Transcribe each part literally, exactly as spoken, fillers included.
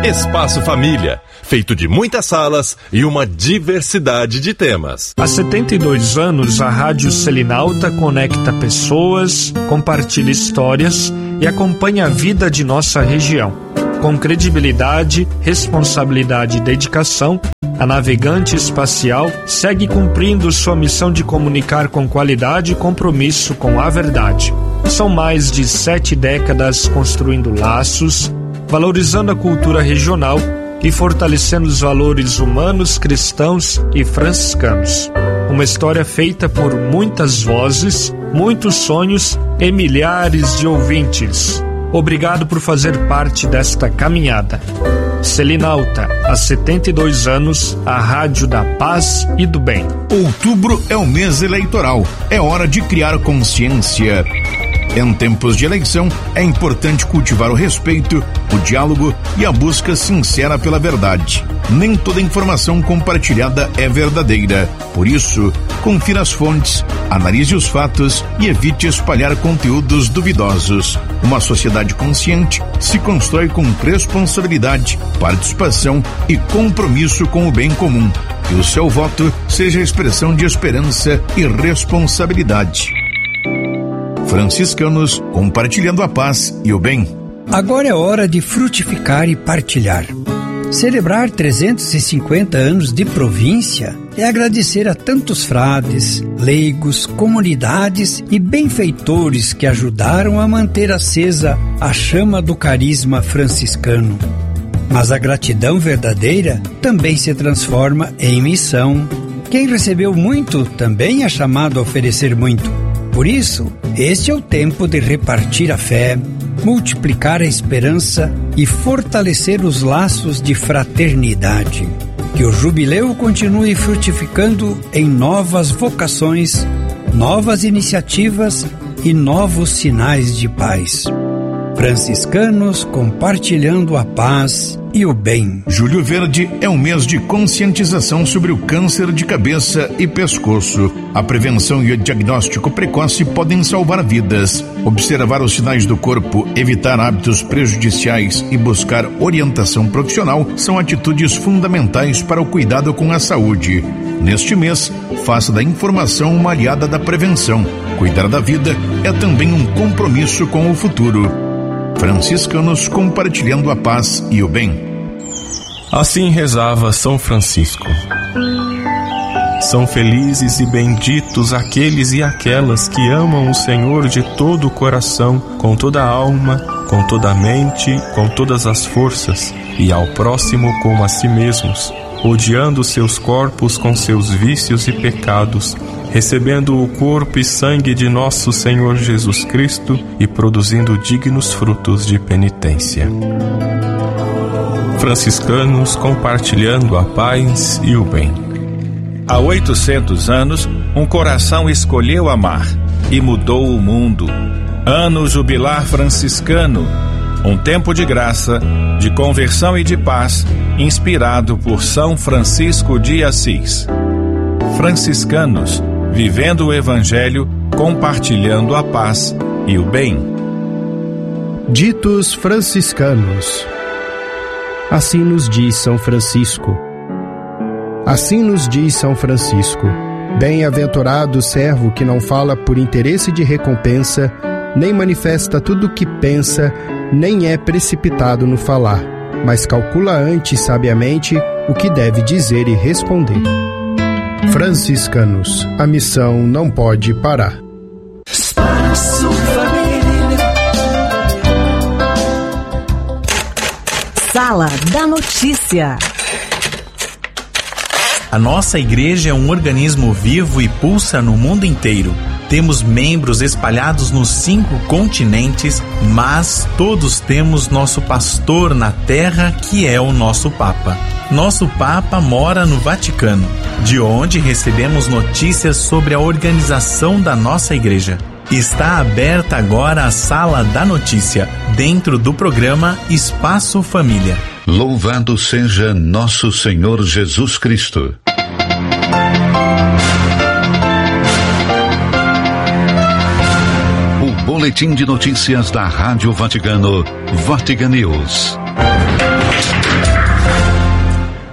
Espaço Família, feito de muitas salas e uma diversidade de temas. Há setenta e dois anos, a Rádio Selinalta conecta pessoas, compartilha histórias e acompanha a vida de nossa região. Com credibilidade, responsabilidade e dedicação, a Navegante Espacial segue cumprindo sua missão de comunicar com qualidade e compromisso com a verdade. São mais de sete décadas construindo laços, valorizando a cultura regional e fortalecendo os valores humanos, cristãos e franciscanos. Uma história feita por muitas vozes, muitos sonhos e milhares de ouvintes. Obrigado por fazer parte desta caminhada. Selinalta, há setenta e dois anos, a rádio da paz e do bem. Outubro é o mês eleitoral. É hora de criar consciência. Em tempos de eleição, é importante cultivar o respeito, o diálogo e a busca sincera pela verdade. Nem toda informação compartilhada é verdadeira. Por isso, confira as fontes, analise os fatos e evite espalhar conteúdos duvidosos. Uma sociedade consciente se constrói com responsabilidade, participação e compromisso com o bem comum. Que o seu voto seja a expressão de esperança e responsabilidade. Franciscanos, compartilhando a paz e o bem. Agora é hora de frutificar e partilhar. Celebrar trezentos e cinquenta anos de província é agradecer a tantos frades, leigos, comunidades e benfeitores que ajudaram a manter acesa a chama do carisma franciscano. Mas a gratidão verdadeira também se transforma em missão. Quem recebeu muito também é chamado a oferecer muito. Por isso, este é o tempo de repartir a fé, multiplicar a esperança e fortalecer os laços de fraternidade. Que o jubileu continue frutificando em novas vocações, novas iniciativas e novos sinais de paz. Franciscanos compartilhando a paz e o bem. Julho Verde é um mês de conscientização sobre o câncer de cabeça e pescoço. A prevenção e o diagnóstico precoce podem salvar vidas. Observar os sinais do corpo, evitar hábitos prejudiciais e buscar orientação profissional são atitudes fundamentais para o cuidado com a saúde. Neste mês, faça da informação uma aliada da prevenção. Cuidar da vida é também um compromisso com o futuro. Franciscanos compartilhando a paz e o bem. Assim rezava São Francisco. São felizes e benditos aqueles e aquelas que amam o Senhor de todo o coração, com toda a alma, com toda a mente, com todas as forças, e ao próximo como a si mesmos, odiando seus corpos com seus vícios e pecados, recebendo o corpo e sangue de nosso Senhor Jesus Cristo e produzindo dignos frutos de penitência. Franciscanos compartilhando a paz e o bem. Há oitocentos anos, um coração escolheu amar e mudou o mundo. Ano jubilar franciscano, um tempo de graça, de conversão e de paz, inspirado por São Francisco de Assis. Franciscanos, vivendo o Evangelho, compartilhando a paz e o bem. Ditos franciscanos. Assim nos diz São Francisco. Assim nos diz São Francisco: bem-aventurado o servo que não fala por interesse de recompensa, nem manifesta tudo o que pensa, nem é precipitado no falar, mas calcula antes sabiamente o que deve dizer e responder. Franciscanos, a missão não pode parar. Espaço Família. Sala da Notícia. A nossa igreja é um organismo vivo e pulsa no mundo inteiro. Temos membros espalhados nos cinco continentes, mas todos temos nosso pastor na terra, que é o nosso Papa. Nosso Papa mora no Vaticano, de onde recebemos notícias sobre a organização da nossa igreja. Está aberta agora a Sala da Notícia, dentro do programa Espaço Família. Louvado seja nosso Senhor Jesus Cristo. O Boletim de Notícias da Rádio Vaticano, Vatican News.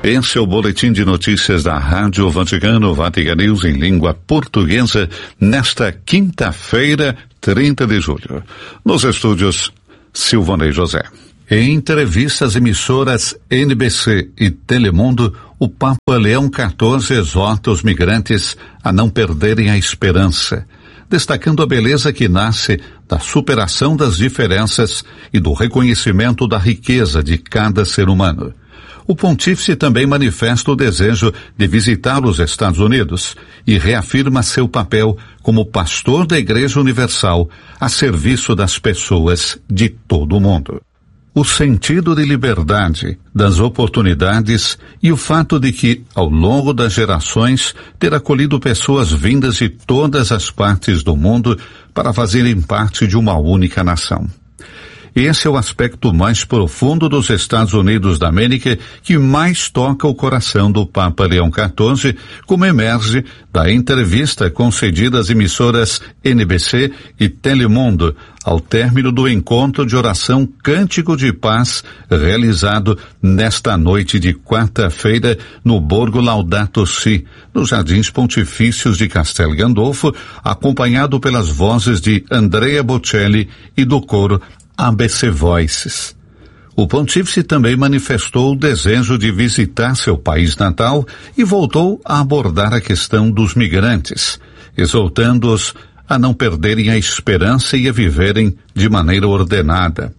Esse é o boletim de notícias da Rádio Vaticano, Vatican News em língua portuguesa, nesta quinta-feira, trinta de julho. Nos estúdios, Silvanei José. Em entrevista às emissoras N B C e Telemundo, o Papa Leão quatorze exorta os migrantes a não perderem a esperança, destacando a beleza que nasce da superação das diferenças e do reconhecimento da riqueza de cada ser humano. O pontífice também manifesta o desejo de visitar os Estados Unidos e reafirma seu papel como pastor da Igreja Universal a serviço das pessoas de todo o mundo. O sentido de liberdade, das oportunidades e o fato de que, ao longo das gerações, ter acolhido pessoas vindas de todas as partes do mundo para fazerem parte de uma única nação. Esse é o aspecto mais profundo dos Estados Unidos da América que mais toca o coração do Papa Leão quatorze, como emerge da entrevista concedida às emissoras N B C e Telemundo, ao término do encontro de oração Cântico de Paz, realizado nesta noite de quarta-feira no Borgo Laudato Si, nos Jardins Pontifícios de Castel Gandolfo, acompanhado pelas vozes de Andrea Bocelli e do coro A B C Voices. O pontífice também manifestou o desejo de visitar seu país natal e voltou a abordar a questão dos migrantes, exortando-os a não perderem a esperança e a viverem de maneira ordenada.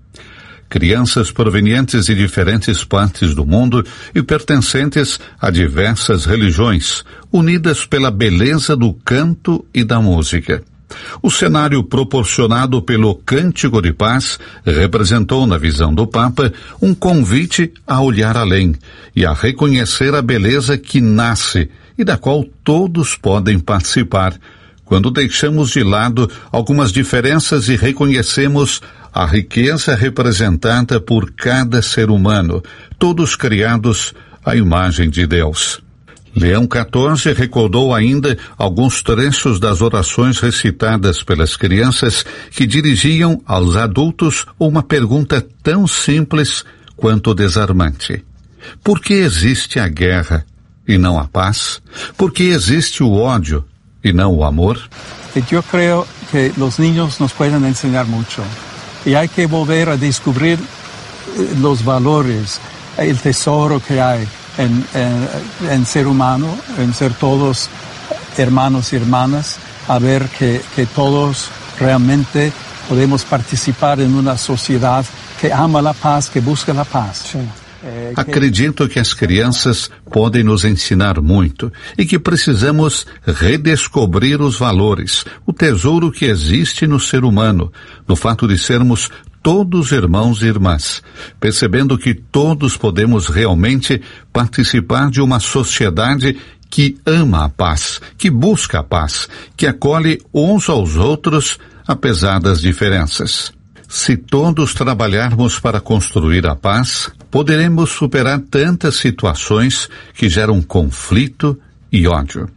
Crianças provenientes de diferentes partes do mundo e pertencentes a diversas religiões, unidas pela beleza do canto e da música. O cenário proporcionado pelo Cântico de Paz representou, na visão do Papa, um convite a olhar além e a reconhecer a beleza que nasce e da qual todos podem participar, quando deixamos de lado algumas diferenças e reconhecemos a riqueza representada por cada ser humano, todos criados à imagem de Deus. Leão quatorze recordou ainda alguns trechos das orações recitadas pelas crianças que dirigiam aos adultos uma pergunta tão simples quanto desarmante. Por que existe a guerra e não a paz? Por que existe o ódio e não o amor? Eu creo que los niños nos pueden enseñar mucho y hay que volver a descubrir los valores, el tesoro que hay En, en, en ser humano, en ser todos hermanos y hermanas, a ver que, que todos realmente podemos participar en una sociedad que ama la paz, que busca la paz. Sim. Acredito que as crianças podem nos ensinar muito e que precisamos redescobrir os valores, o tesouro que existe no ser humano, no fato de sermos todos irmãos e irmãs, percebendo que todos podemos realmente participar de uma sociedade que ama a paz, que busca a paz, que acolhe uns aos outros, apesar das diferenças. Se todos trabalharmos para construir a paz, poderemos superar tantas situações que geram conflito e ódio.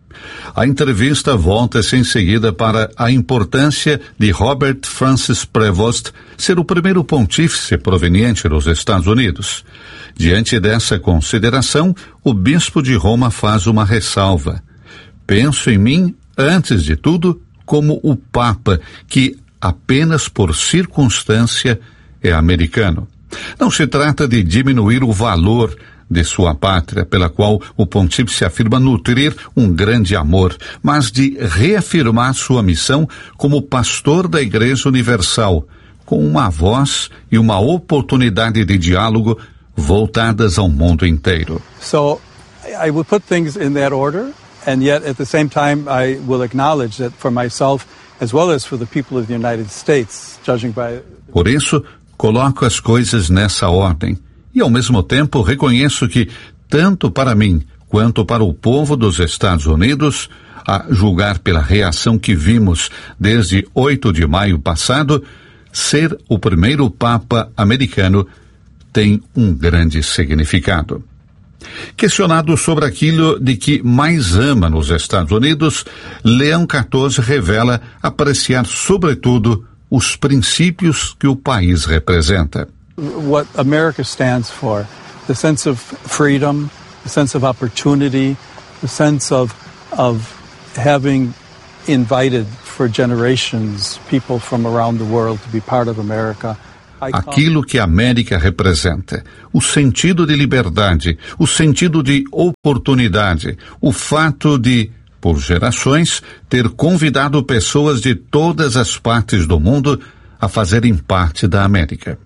A entrevista volta-se em seguida para a importância de Robert Francis Prevost ser o primeiro pontífice proveniente dos Estados Unidos. Diante dessa consideração, o bispo de Roma faz uma ressalva. Penso em mim, antes de tudo, como o Papa, que apenas por circunstância é americano. Não se trata de diminuir o valor de sua pátria, pela qual o pontífice afirma nutrir um grande amor, mas de reafirmar sua missão como pastor da Igreja Universal, com uma voz e uma oportunidade de diálogo voltadas ao mundo inteiro. So, I will put things in that order, and yet at the same time I will acknowledge that for myself as well as for the people of the United States, judging by... Por isso, coloco as coisas nessa ordem. E, ao mesmo tempo, reconheço que, tanto para mim quanto para o povo dos Estados Unidos, a julgar pela reação que vimos desde oito de maio passado, ser o primeiro Papa americano tem um grande significado. Questionado sobre aquilo de que mais ama nos Estados Unidos, Leão quatorze revela apreciar, sobretudo, os princípios que o país representa. What America stands for the sense of freedom, the sense of opportunity, the sense of of having invited for generations people from around the world to be part of America. Aquilo que a América representa, o sentido de liberdade, o sentido de oportunidade, o fato de, por gerações, ter convidado pessoas de todas as partes do mundo a fazerem parte da América.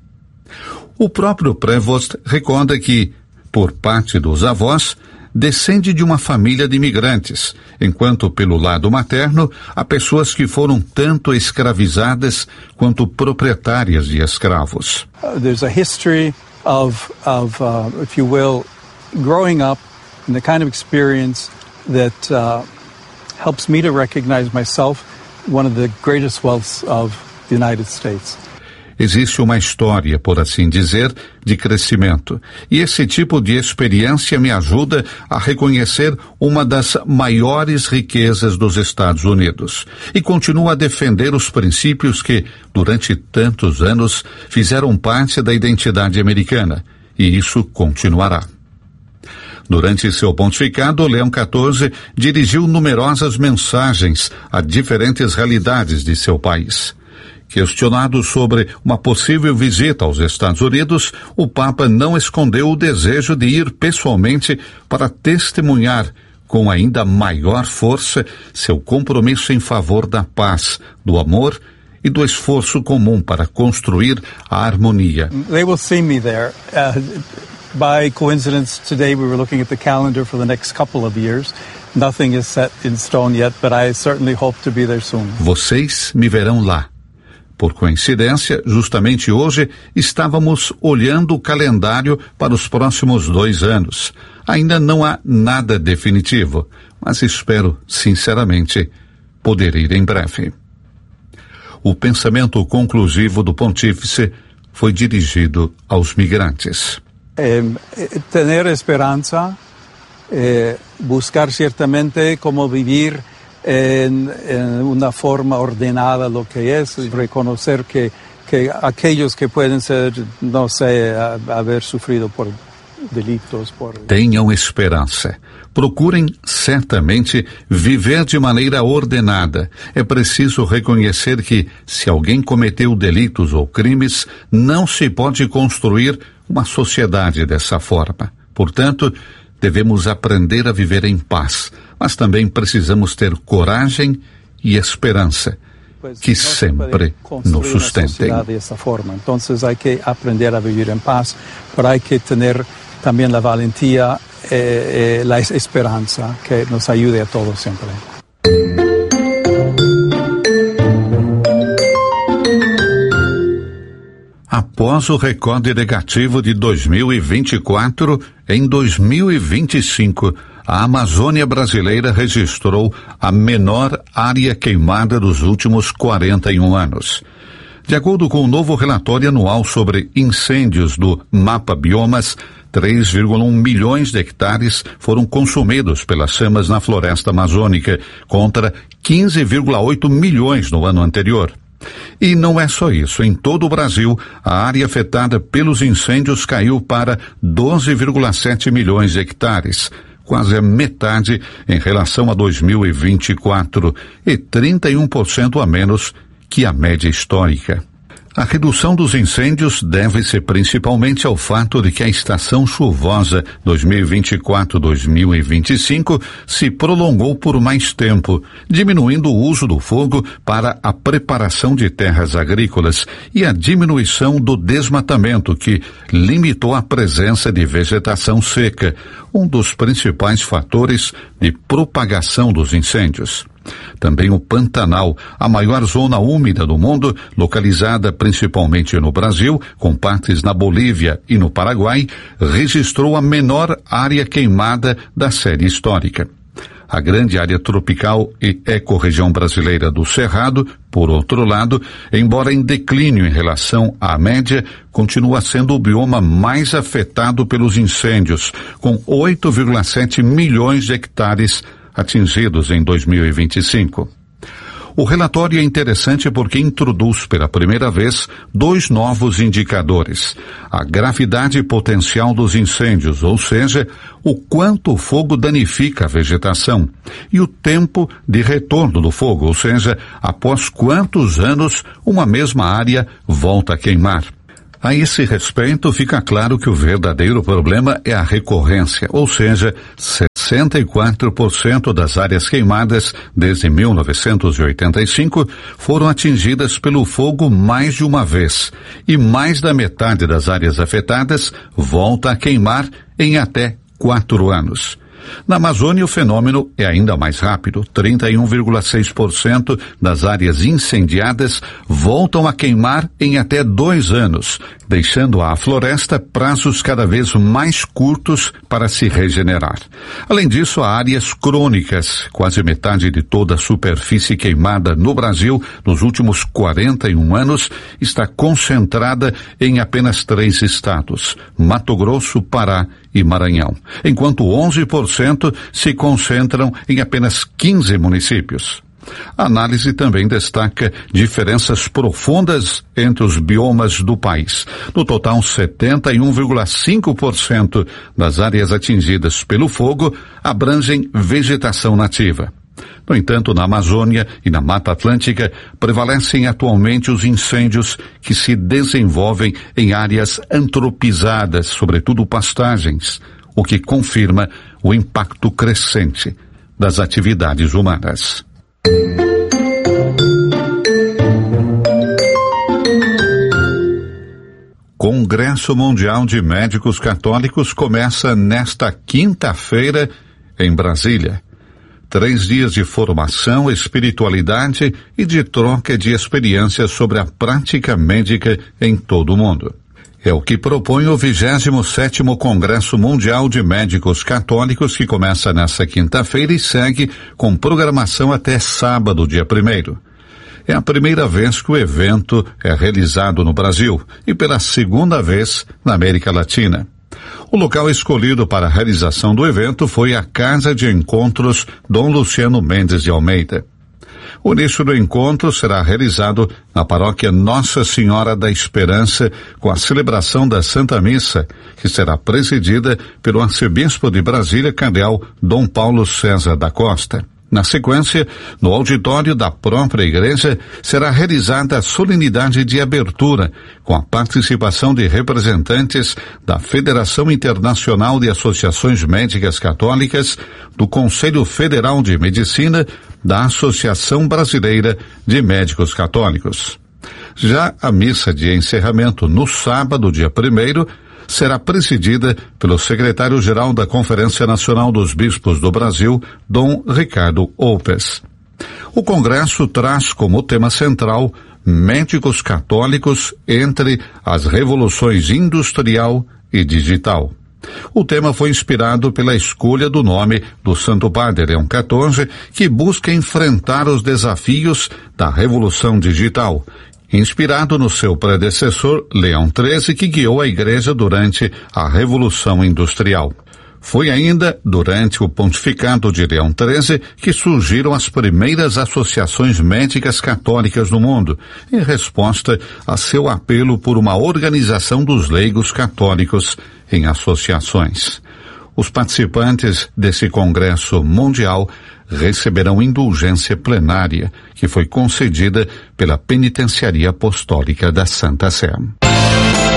O próprio Prevost recorda que, por parte dos avós, descende de uma família de imigrantes, enquanto pelo lado materno há pessoas que foram tanto escravizadas quanto proprietárias de escravos. Uh, there's a history of, of uh, if you will, growing up and the kind of experience that uh, helps me to recognize myself one of the greatest wealths of the United States. Existe uma história, por assim dizer, de crescimento. E esse tipo de experiência me ajuda a reconhecer uma das maiores riquezas dos Estados Unidos. E continuo a defender os princípios que, durante tantos anos, fizeram parte da identidade americana. E isso continuará. Durante seu pontificado, Leão quatorze dirigiu numerosas mensagens a diferentes realidades de seu país. Questionado sobre uma possível visita aos Estados Unidos, o Papa não escondeu o desejo de ir pessoalmente para testemunhar com ainda maior força seu compromisso em favor da paz, do amor e do esforço comum para construir a harmonia. They will see me there. Uh, by coincidence, today we were looking at the calendar for the next couple of years. Nothing is set in stone yet, but I certainly hope to be there soon. Vocês me verão lá. Por coincidência, justamente hoje, estávamos olhando o calendário para os próximos dois anos. Ainda não há nada definitivo, mas espero, sinceramente, poder ir em breve. O pensamento conclusivo do pontífice foi dirigido aos migrantes. Eh, tener esperança, eh, buscar certamente como vivir En, en una forma ordenada lo que es, reconocer que, que aquellos que pueden ser, no sé, a, haber sufrido por delitos. Por... Tenham esperança. Procurem certamente viver de maneira ordenada. É preciso reconhecer que, se alguém cometeu delitos ou crimes, não se pode construir uma sociedade dessa forma. Portanto, devemos aprender a viver em paz, mas também precisamos ter coragem e esperança que sempre nos sustentem. Dessa forma. Então, há que aprender a viver em paz, mas há que ter também a valentia e a esperança que nos ajude a todos sempre. Após o recorde negativo de dois mil e vinte e quatro, em dois mil e vinte e cinco, a Amazônia brasileira registrou a menor área queimada dos últimos quarenta e um anos. De acordo com o novo relatório anual sobre incêndios do Mapa Biomas, três vírgula um milhões de hectares foram consumidos pelas chamas na floresta amazônica, contra quinze vírgula oito milhões no ano anterior. E não é só isso. Em todo o Brasil, a área afetada pelos incêndios caiu para doze vírgula sete milhões de hectares, quase a metade em relação a dois mil e vinte e quatro, e trinta e um por cento a menos que a média histórica. A redução dos incêndios deve-se principalmente ao fato de que a estação chuvosa dois mil e vinte e quatro a dois mil e vinte e cinco se prolongou por mais tempo, diminuindo o uso do fogo para a preparação de terras agrícolas e a diminuição do desmatamento, que limitou a presença de vegetação seca, um dos principais fatores de propagação dos incêndios. Também o Pantanal, a maior zona úmida do mundo, localizada principalmente no Brasil, com partes na Bolívia e no Paraguai, registrou a menor área queimada da série histórica. A grande área tropical e ecorregião brasileira do Cerrado, por outro lado, embora em declínio em relação à média, continua sendo o bioma mais afetado pelos incêndios, com oito vírgula sete milhões de hectares atingidos em dois mil e vinte e cinco. O relatório é interessante porque introduz pela primeira vez dois novos indicadores: a gravidade potencial dos incêndios, ou seja, o quanto o fogo danifica a vegetação, e o tempo de retorno do fogo, ou seja, após quantos anos uma mesma área volta a queimar. A esse respeito, fica claro que o verdadeiro problema é a recorrência, ou seja, sessenta e quatro por cento das áreas queimadas desde mil novecentos e oitenta e cinco foram atingidas pelo fogo mais de uma vez, e mais da metade das áreas afetadas volta a queimar em até quatro anos. Na Amazônia, o fenômeno é ainda mais rápido. trinta e um vírgula seis por cento das áreas incendiadas voltam a queimar em até dois anos, deixando à floresta prazos cada vez mais curtos para se regenerar. Além disso, há áreas crônicas. Quase metade de toda a superfície queimada no Brasil nos últimos quarenta e um anos está concentrada em apenas três estados: Mato Grosso, Pará e Maranhão, enquanto onze por cento se concentram em apenas quinze municípios. A análise também destaca diferenças profundas entre os biomas do país. No total, setenta e um vírgula cinco por cento das áreas atingidas pelo fogo abrangem vegetação nativa. No entanto, na Amazônia e na Mata Atlântica prevalecem atualmente os incêndios que se desenvolvem em áreas antropizadas, sobretudo pastagens, o que confirma o impacto crescente das atividades humanas. Congresso Mundial de Médicos Católicos começa nesta quinta-feira em Brasília. Três dias de formação, espiritualidade e de troca de experiências sobre a prática médica em todo o mundo. É o que propõe o vigésimo sétimo Congresso Mundial de Médicos Católicos, que começa nesta quinta-feira e segue com programação até sábado, dia primeiro. É a primeira vez que o evento é realizado no Brasil e pela segunda vez na América Latina. O local escolhido para a realização do evento foi a Casa de Encontros Dom Luciano Mendes de Almeida. O início do encontro será realizado na paróquia Nossa Senhora da Esperança, com a celebração da Santa Missa, que será presidida pelo arcebispo de Brasília, cardeal Dom Paulo César da Costa. Na sequência, no auditório da própria igreja, será realizada a solenidade de abertura, com a participação de representantes da Federação Internacional de Associações Médicas Católicas, do Conselho Federal de Medicina, da Associação Brasileira de Médicos Católicos. Já a missa de encerramento no sábado, dia primeiro, será presidida pelo secretário-geral da Conferência Nacional dos Bispos do Brasil, Dom Ricardo Opes. O Congresso traz como tema central médicos católicos entre as revoluções industrial e digital. O tema foi inspirado pela escolha do nome do Santo Padre Leão quatorze, que busca enfrentar os desafios da revolução digital, inspirado no seu predecessor Leão treze, que guiou a Igreja durante a Revolução Industrial. Foi ainda durante o pontificado de Leão treze que surgiram as primeiras associações médicas católicas no mundo, em resposta a seu apelo por uma organização dos leigos católicos em associações. Os participantes desse Congresso Mundial receberão indulgência plenária, que foi concedida pela Penitenciaria Apostólica da Santa Sé.